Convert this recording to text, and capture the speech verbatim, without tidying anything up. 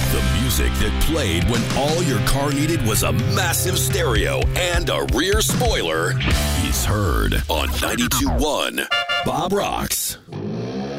The music that played when all your car needed was a massive stereo and a rear spoiler is heard on ninety-two point one Bob Rocks.